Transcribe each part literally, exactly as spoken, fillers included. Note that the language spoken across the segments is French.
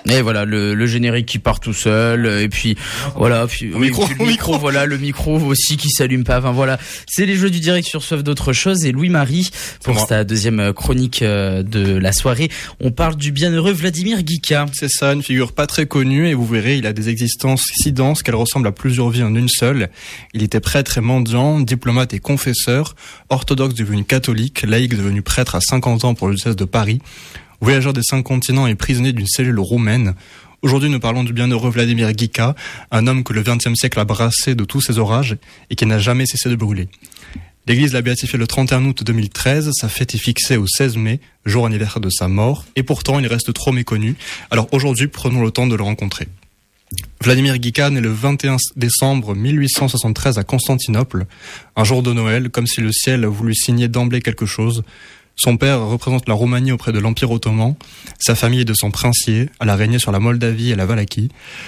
Et voilà, le, le générique qui part tout seul, et puis voilà, puis, le oui, micro, puis le micro, voilà, le micro aussi qui s'allume pas. Enfin voilà, c'est les jeux du direct sur Soif d'autre chose. Et Louis-Marie, pour sa deuxième chronique de la soirée, on parle du bienheureux Vladimir Guica. C'est ça, une figure pas très connue, et vous verrez, il a des existences si denses qu'elles ressemblent à plusieurs vies en une seule. Il était prêtre et mendiant, diplomate et confesseur, orthodoxe devenu catholique, laïque devenu prêtre à cinquante ans pour le diocèse de Paris, voyageur des cinq continents et prisonnier d'une cellule roumaine. Aujourd'hui, nous parlons du bienheureux Vladimir Guica, un homme que le vingtième siècle a brassé de tous ses orages et qui n'a jamais cessé de brûler. L'Église l'a béatifié le trente et un août deux mille treize, sa fête est fixée au seize mai, jour anniversaire de sa mort, et pourtant il reste trop méconnu. Alors aujourd'hui, prenons le temps de le rencontrer. Vladimir Guica naît le vingt et un décembre mille huit cent soixante-treize à Constantinople, un jour de Noël, comme si le ciel a voulu signer d'emblée quelque chose. Son père représente la Roumanie auprès de l'Empire ottoman. Sa famille est de sang princier. Elle a régné sur la Moldavie et la Valachie.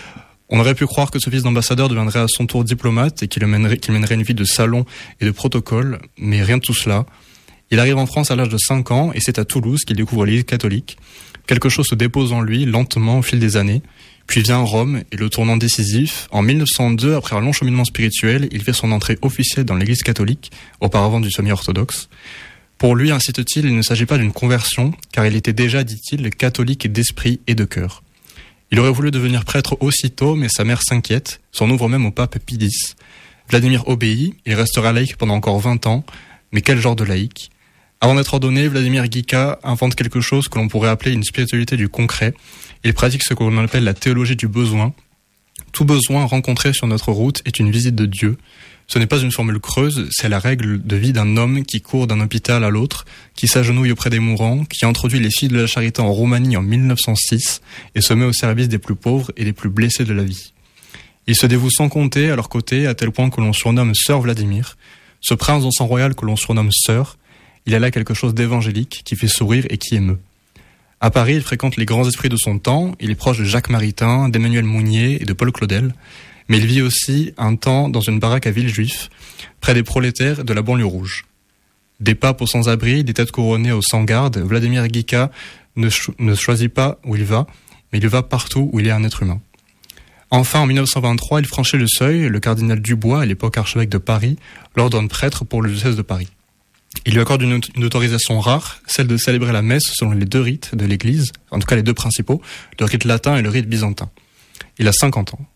On aurait pu croire que ce fils d'ambassadeur deviendrait à son tour diplomate et qu'il mènerait, qu'il mènerait une vie de salon et de protocole, mais rien de tout cela. Il arrive en France à l'âge de cinq ans et c'est à Toulouse qu'il découvre l'Église catholique. Quelque chose se dépose en lui lentement au fil des années. Puis vient Rome et le tournant décisif. En mille neuf cent deux, après un long cheminement spirituel, il fait son entrée officielle dans l'Église catholique, auparavant du semi-orthodoxe. Pour lui, incite-t-il, il ne s'agit pas d'une conversion, car il était déjà, dit-il, catholique d'esprit et de cœur. Il aurait voulu devenir prêtre aussitôt, mais sa mère s'inquiète, s'en ouvre même au pape Pie X. Vladimir obéit, il restera laïque pendant encore vingt ans, mais quel genre de laïque ? Avant d'être ordonné, Vladimir Guica invente quelque chose que l'on pourrait appeler une spiritualité du concret. Il pratique ce que l'on appelle la théologie du besoin. Tout besoin rencontré sur notre route est une visite de Dieu. Ce n'est pas une formule creuse, c'est la règle de vie d'un homme qui court d'un hôpital à l'autre, qui s'agenouille auprès des mourants, qui introduit les filles de la charité en Roumanie en mille neuf cent six et se met au service des plus pauvres et des plus blessés de la vie. Il se dévoue sans compter à leur côté, à tel point que l'on surnomme Sœur Vladimir. Ce prince dans sang royal que l'on surnomme Sœur, il a là quelque chose d'évangélique qui fait sourire et qui émeut. À Paris, il fréquente les grands esprits de son temps, il est proche de Jacques Maritain, d'Emmanuel Mounier et de Paul Claudel. Mais il vit aussi un temps dans une baraque à Villejuif, près des prolétaires de la banlieue rouge. Des papes aux sans-abri, des têtes couronnées aux sans-garde, Vladimir Guica ne, cho- ne choisit pas où il va, mais il va partout où il est un être humain. Enfin, en mille neuf cent vingt-trois, il franchit le seuil, le cardinal Dubois, à l'époque archevêque de Paris, l'ordonne prêtre pour le diocèse de Paris. Il lui accorde une, une autorisation rare, celle de célébrer la messe selon les deux rites de l'Église, en tout cas les deux principaux, le rite latin et le rite byzantin. Il a cinquante ans.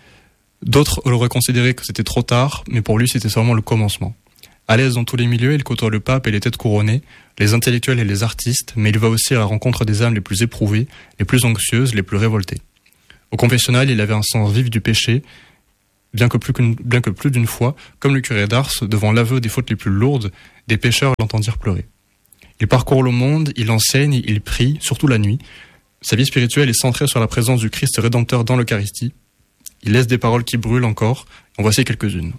D'autres auraient considéré que c'était trop tard, mais pour lui c'était seulement le commencement. À l'aise dans tous les milieux, il côtoie le pape et les têtes couronnées, les intellectuels et les artistes, mais il va aussi à la rencontre des âmes les plus éprouvées, les plus anxieuses, les plus révoltées. Au confessionnal, il avait un sens vif du péché, bien que plus, qu'une, bien que plus d'une fois, comme le curé d'Ars, devant l'aveu des fautes les plus lourdes, des pécheurs l'entendirent pleurer. Il parcourt le monde, il enseigne, il prie, surtout la nuit. Sa vie spirituelle est centrée sur la présence du Christ rédempteur dans l'Eucharistie. Il laisse des paroles qui brûlent encore, en voici quelques-unes.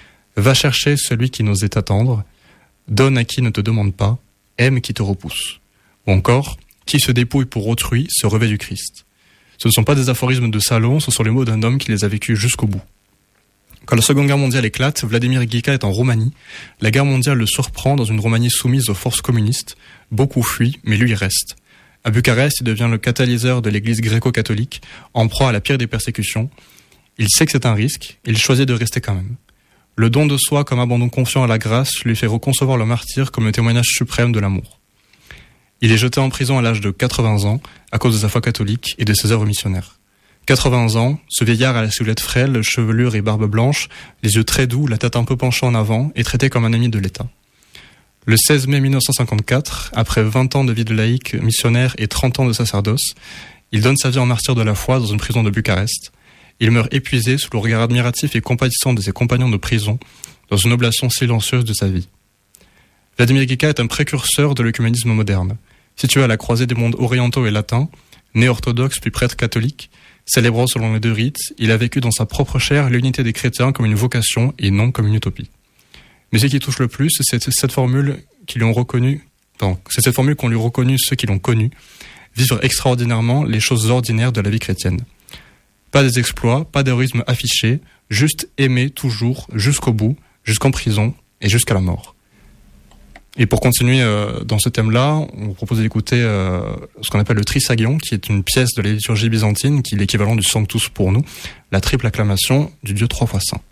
Va chercher celui qui n'osait t'attendre, donne à qui ne te demande pas, aime qui te repousse. Ou encore, qui se dépouille pour autrui se revêt du Christ. Ce ne sont pas des aphorismes de salon, ce sont les mots d'un homme qui les a vécus jusqu'au bout. Quand la Seconde Guerre mondiale éclate, Vladimir Guica est en Roumanie. La guerre mondiale le surprend dans une Roumanie soumise aux forces communistes. Beaucoup fuient, mais lui reste. À Bucarest, il devient le catalyseur de l'église gréco-catholique, en proie à la pire des persécutions. Il sait que c'est un risque, il choisit de rester quand même. Le don de soi comme abandon confiant à la grâce lui fait reconcevoir le martyre comme le témoignage suprême de l'amour. Il est jeté en prison à l'âge de quatre-vingts ans à cause de sa foi catholique et de ses œuvres missionnaires. quatre-vingts ans, ce vieillard à la silhouette frêle, chevelure et barbe blanche, les yeux très doux, la tête un peu penchée en avant, est traité comme un ami de l'État. Le seize mai mille neuf cent cinquante-quatre, après vingt ans de vie de laïque, missionnaire et trente ans de sacerdoce, il donne sa vie en martyr de la foi dans une prison de Bucarest. Il meurt épuisé sous le regard admiratif et compatissant de ses compagnons de prison, dans une oblation silencieuse de sa vie. Vladimir Guica est un précurseur de l'œcuménisme moderne. Situé à la croisée des mondes orientaux et latins, né orthodoxe puis prêtre catholique, célébrant selon les deux rites, il a vécu dans sa propre chair l'unité des chrétiens comme une vocation et non comme une utopie. Mais ce qui touche le plus, c'est cette formule qui lui ont reconnu, pardon, c'est cette formule qu'ont lui reconnu ceux qui l'ont connu, vivre extraordinairement les choses ordinaires de la vie chrétienne. Pas des exploits, pas d'héroïsme affiché, juste aimer toujours, jusqu'au bout, jusqu'en prison et jusqu'à la mort. Et pour continuer euh, dans ce thème-là, on vous propose d'écouter euh, ce qu'on appelle le Trisagion, qui est une pièce de la liturgie byzantine, qui est l'équivalent du Sanctus pour nous, la triple acclamation du Dieu trois fois saint.